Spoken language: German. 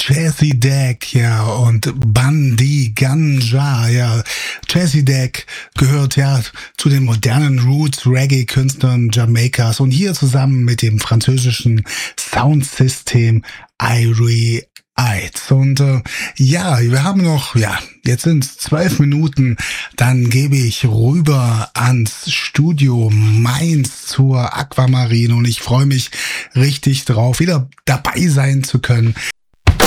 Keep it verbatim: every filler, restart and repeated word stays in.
Jazzy Deck, ja, und Bandi Ganja, ja. Jazzy Deck gehört ja zu den modernen Roots-Reggae-Künstlern Jamaikas und hier zusammen mit dem französischen Soundsystem Irie Eids. Und äh, ja, wir haben noch, ja, jetzt sind es zwölf Minuten, dann gebe ich rüber ans Studio Mainz zur Aquamarine und ich freue mich richtig drauf, wieder dabei sein zu können.